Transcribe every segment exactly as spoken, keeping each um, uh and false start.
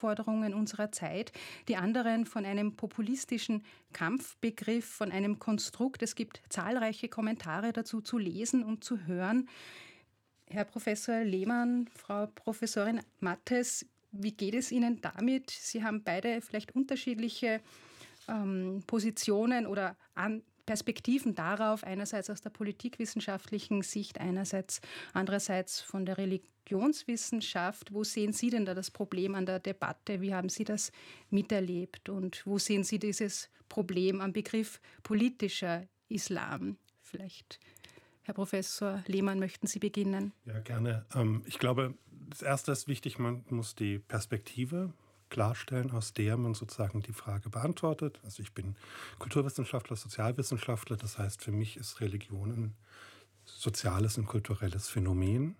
Herausforderungen unserer Zeit, die anderen von einem populistischen Kampfbegriff, von einem Konstrukt. Es gibt zahlreiche Kommentare dazu zu lesen und zu hören. Herr Professor Lehmann, Frau Professorin Mattes, wie geht es Ihnen damit? Sie haben beide vielleicht unterschiedliche ähm, Positionen oder an Perspektiven darauf, einerseits aus der politikwissenschaftlichen Sicht, einerseits andererseits von der Religionswissenschaft. Wo sehen Sie denn da das Problem an der Debatte? Wie haben Sie das miterlebt? Und wo sehen Sie dieses Problem am Begriff politischer Islam? Vielleicht, Herr Professor Lehmann, möchten Sie beginnen? Ja, gerne. Ich glaube, das Erste ist wichtig, man muss die Perspektive klarstellen, aus der man sozusagen die Frage beantwortet. Also ich bin Kulturwissenschaftler, Sozialwissenschaftler, das heißt, für mich ist Religion ein soziales und kulturelles Phänomen.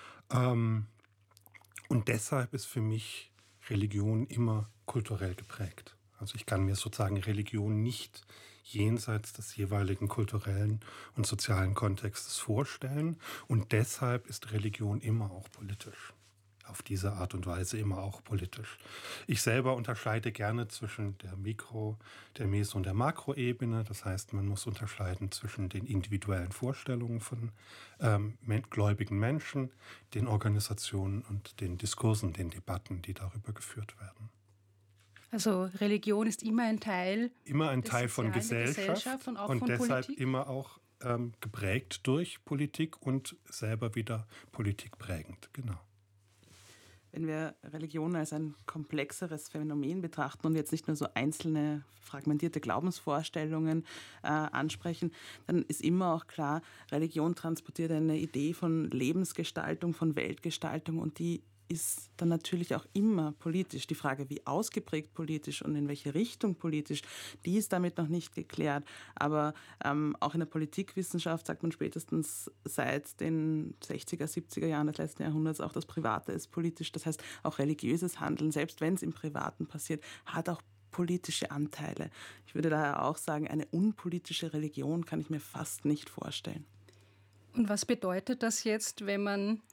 Und deshalb ist für mich Religion immer kulturell geprägt. Also ich kann mir sozusagen Religion nicht jenseits des jeweiligen kulturellen und sozialen Kontextes vorstellen. Und deshalb ist Religion immer auch politisch. Auf diese Art und Weise immer auch politisch. Ich selber unterscheide gerne zwischen der Mikro-, der Meso- und der Makroebene. Das heißt, man muss unterscheiden zwischen den individuellen Vorstellungen von ähm, gläubigen Menschen, den Organisationen und den Diskursen, den Debatten, die darüber geführt werden. Also Religion ist immer ein Teil Immer ein Teil von Gesellschaft, Gesellschaft und auch und von deshalb Politik. immer auch ähm, geprägt durch Politik und selber wieder politikprägend, genau. Wenn wir Religion als ein komplexeres Phänomen betrachten und jetzt nicht nur so einzelne fragmentierte Glaubensvorstellungen äh, ansprechen, dann ist immer auch klar, Religion transportiert eine Idee von Lebensgestaltung, von Weltgestaltung, und die ist dann natürlich auch immer politisch. Die Frage, wie ausgeprägt politisch und in welche Richtung politisch, die ist damit noch nicht geklärt. Aber ähm, auch in der Politikwissenschaft sagt man spätestens seit den sechziger, siebziger Jahren des letzten Jahrhunderts auch, das Private ist politisch. Das heißt, auch religiöses Handeln, selbst wenn es im Privaten passiert, hat auch politische Anteile. Ich würde daher auch sagen, eine unpolitische Religion kann ich mir fast nicht vorstellen. Und was bedeutet das jetzt, wenn man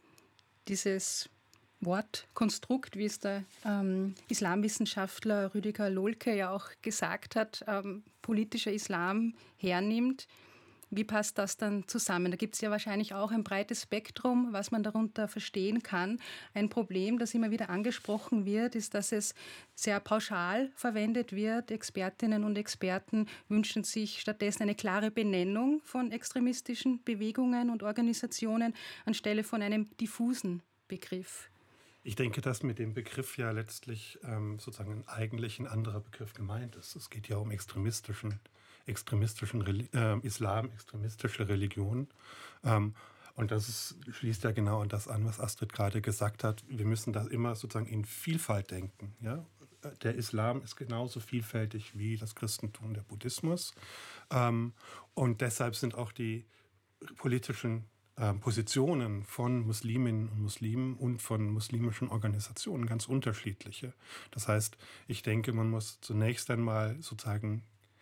dieses Wortkonstrukt, wie es der ähm, Islamwissenschaftler Rüdiger Lohlke ja auch gesagt hat, ähm, politischer Islam hernimmt? Wie passt das dann zusammen? Da gibt es ja wahrscheinlich auch ein breites Spektrum, was man darunter verstehen kann. Ein Problem, das immer wieder angesprochen wird, ist, dass es sehr pauschal verwendet wird. Expertinnen und Experten wünschen sich stattdessen eine klare Benennung von extremistischen Bewegungen und Organisationen anstelle von einem diffusen Begriff. Ich denke, dass mit dem Begriff ja letztlich ähm, sozusagen eigentlich ein anderer Begriff gemeint ist. Es geht ja um extremistischen, extremistischen äh, Islam, extremistische Religion. Ähm, und das ist, schließt ja genau an das an, was Astrid gerade gesagt hat. Wir müssen da immer sozusagen in Vielfalt denken. Ja? Der Islam ist genauso vielfältig wie das Christentum, der Buddhismus. Ähm, und deshalb sind auch die politischen Positionen von Musliminnen und Muslimen und von muslimischen Organisationen ganz unterschiedliche. Das heißt, ich denke, man muss zunächst einmal sozusagen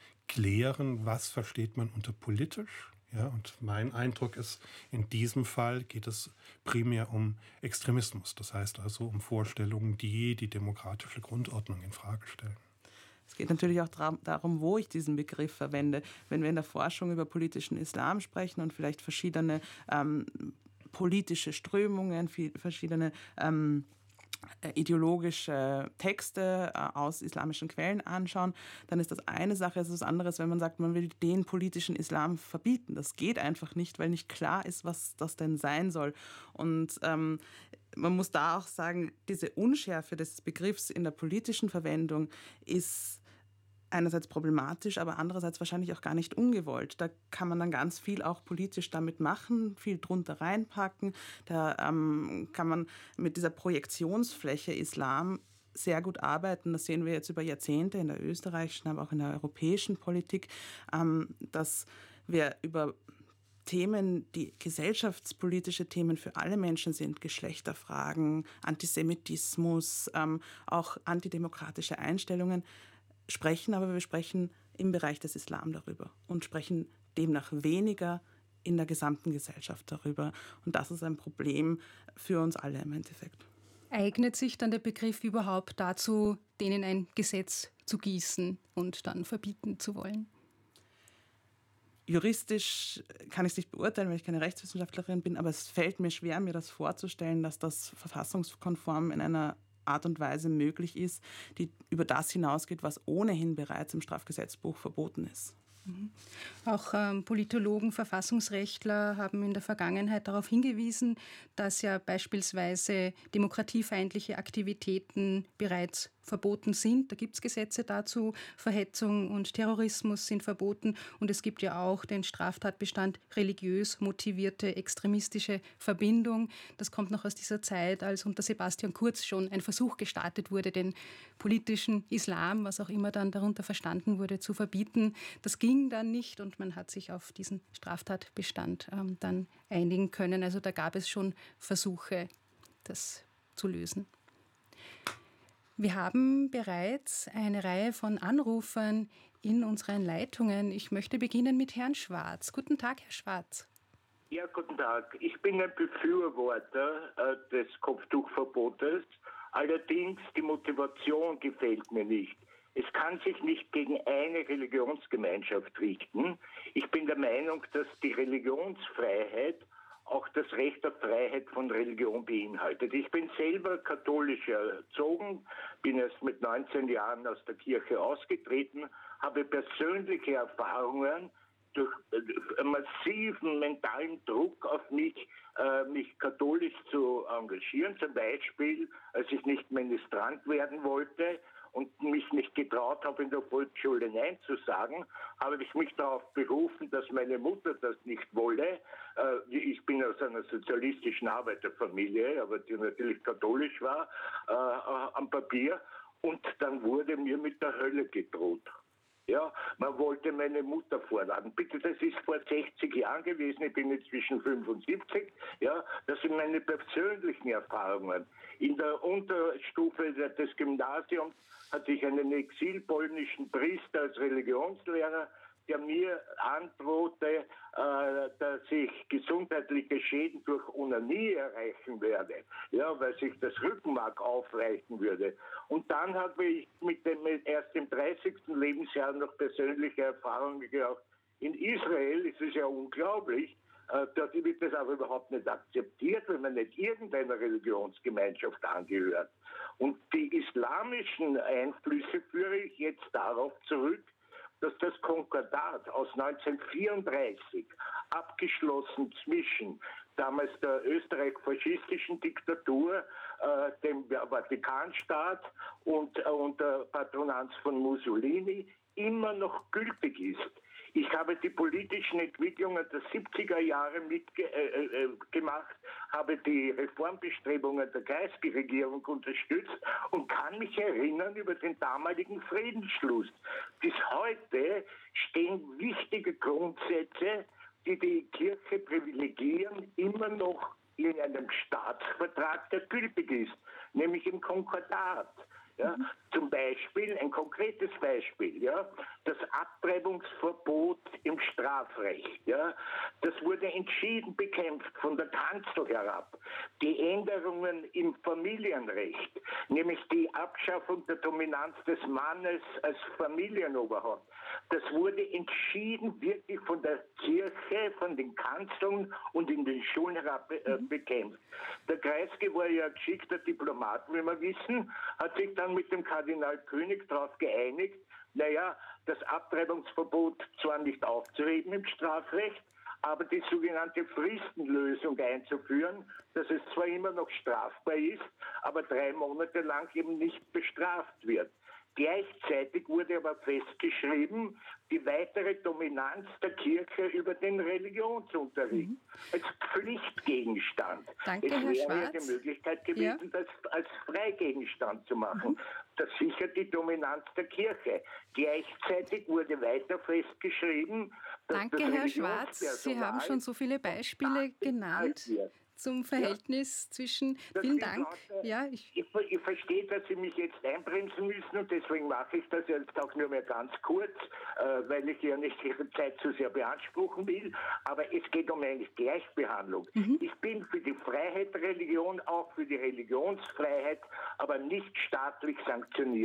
klären, was versteht man unter politisch. Ja, und mein Eindruck ist, in diesem Fall geht es primär um Extremismus. Das heißt also um Vorstellungen, die die demokratische Grundordnung in Frage stellen. Es geht natürlich auch darum, wo ich diesen Begriff verwende. Wenn wir in der Forschung über politischen Islam sprechen und vielleicht verschiedene ähm, politische Strömungen, verschiedene ähm, ideologische Texte äh, aus islamischen Quellen anschauen, dann ist das eine Sache. Es ist was anderes, wenn man sagt, man will den politischen Islam verbieten. Das geht einfach nicht, weil nicht klar ist, was das denn sein soll. Und ähm, man muss da auch sagen, diese Unschärfe des Begriffs in der politischen Verwendung ist einerseits problematisch, aber andererseits wahrscheinlich auch gar nicht ungewollt. Da kann man dann ganz viel auch politisch damit machen, viel drunter reinpacken. Da ähm, kann man mit dieser Projektionsfläche Islam sehr gut arbeiten. Das sehen wir jetzt über Jahrzehnte in der österreichischen, aber auch in der europäischen Politik, ähm, dass wir über Themen, die gesellschaftspolitische Themen für alle Menschen sind, Geschlechterfragen, Antisemitismus, ähm, auch antidemokratische Einstellungen, sprechen, aber wir sprechen im Bereich des Islam darüber und sprechen demnach weniger in der gesamten Gesellschaft darüber. Und das ist ein Problem für uns alle im Endeffekt. Eignet sich dann der Begriff überhaupt dazu, denen ein Gesetz zu gießen und dann verbieten zu wollen? Juristisch kann ich es nicht beurteilen, weil ich keine Rechtswissenschaftlerin bin, aber es fällt mir schwer, mir das vorzustellen, dass das verfassungskonform in einer Art und Weise möglich ist, die über das hinausgeht, was ohnehin bereits im Strafgesetzbuch verboten ist. Auch ähm, Politologen, Verfassungsrechtler haben in der Vergangenheit darauf hingewiesen, dass ja beispielsweise demokratiefeindliche Aktivitäten bereits verboten sind. Da gibt es Gesetze dazu. Verhetzung und Terrorismus sind verboten. Und es gibt ja auch den Straftatbestand religiös motivierte extremistische Verbindung. Das kommt noch aus dieser Zeit, als unter Sebastian Kurz schon ein Versuch gestartet wurde, den politischen Islam, was auch immer dann darunter verstanden wurde, zu verbieten. Das ging dann nicht und man hat sich auf diesen Straftatbestand ähm, dann einigen können. Also da gab es schon Versuche, das zu lösen. Wir haben bereits eine Reihe von Anrufern in unseren Leitungen. Ich möchte beginnen mit Herrn Schwarz. Guten Tag, Herr Schwarz. Ja, guten Tag. Ich bin ein Befürworter äh, des Kopftuchverbotes. Allerdings die Motivation gefällt mir nicht. Es kann sich nicht gegen eine Religionsgemeinschaft richten. Ich bin der Meinung, dass die Religionsfreiheit auch das Recht auf Freiheit von Religion beinhaltet. Ich bin selber katholisch erzogen, bin erst mit neunzehn Jahren aus der Kirche ausgetreten, habe persönliche Erfahrungen durch massiven mentalen Druck auf mich, äh, mich katholisch zu engagieren. Zum Beispiel, als ich nicht Ministrant werden wollte und mich nicht getraut habe, in der Volksschule Nein zu sagen, habe ich mich darauf berufen, dass meine Mutter das nicht wolle. Äh, ich bin aus einer sozialistischen Arbeiterfamilie, aber die natürlich katholisch war, äh, am Papier. Und dann wurde mir mit der Hölle gedroht. Ja, man wollte meine Mutter vorladen. Bitte, das ist vor sechzig Jahren gewesen, ich bin inzwischen fünfundsiebzig. Ja, das sind meine persönlichen Erfahrungen. In der Unterstufe des Gymnasiums hatte ich einen exilpolnischen Priester als Religionslehrer, der mir androhte, äh, dass ich gesundheitliche Schäden durch Onanie erreichen werde, ja, weil sich das Rückenmark aufreichen würde. Und dann habe ich mit dem mit erst im dreißigsten Lebensjahr noch persönliche Erfahrungen gehabt. In Israel ist es ja unglaublich, äh, dort wird das auch überhaupt nicht akzeptiert, wenn man nicht irgendeiner Religionsgemeinschaft angehört. Und die islamischen Einflüsse führe ich jetzt darauf zurück, dass das Konkordat aus neunzehnhundertvierunddreißig, abgeschlossen zwischen damals der österreich-faschistischen Diktatur, äh, dem Vatikanstaat und äh, unter Patronanz von Mussolini, immer noch gültig ist. Ich habe die politischen Entwicklungen der siebziger Jahre mitgemacht, äh, äh, habe die Reformbestrebungen der Kreisregierung unterstützt und kann mich erinnern über den damaligen Friedensschluss. Bis heute stehen wichtige Grundsätze, die die Kirche privilegieren, immer noch in einem Staatsvertrag, der gültig ist, nämlich im Konkordat. Ja, mhm. Zum Beispiel, ein konkretes Beispiel, ja, das Abtreibungsverbot im Strafrecht. Ja, das wurde entschieden bekämpft von der Kanzel herab. Die Änderungen im Familienrecht, nämlich die Abschaffung der Dominanz des Mannes als Familienoberhaupt, das wurde entschieden wirklich von der Kirche, von den Kanzeln und in den Schulen herab äh, bekämpft. Der Kreisky war ja ein geschickter Diplomat, wie wir wissen, hat sich dann mit dem Kardinal König darauf geeinigt, naja, das Abtreibungsverbot zwar nicht aufzuheben im Strafrecht, aber die sogenannte Fristenlösung einzuführen, dass es zwar immer noch strafbar ist, aber drei Monate lang eben nicht bestraft wird. Gleichzeitig wurde aber festgeschrieben, die weitere Dominanz der Kirche über den Religionsunterricht mhm. als Pflichtgegenstand. Danke, es Herr wäre Schwarz. ja die Möglichkeit gewesen, ja. das als Freigegenstand zu machen. Mhm. Das sichert die Dominanz der Kirche. Gleichzeitig wurde weiter festgeschrieben, dass Danke, das Herr Schwarz. Sie haben schon so viele Beispiele genannt. zum Verhältnis ja. zwischen... Das Vielen Dank. Leute, ja, ich, ich, ich verstehe, dass Sie mich jetzt einbremsen müssen und deswegen mache ich das jetzt auch nur mehr ganz kurz, äh, weil ich ja nicht Ihre Zeit zu sehr beanspruchen will, aber es geht um eine Gleichbehandlung. Mhm. Ich bin für die Freiheit der Religion, auch für die Religionsfreiheit, aber nicht staatlich sanktioniert.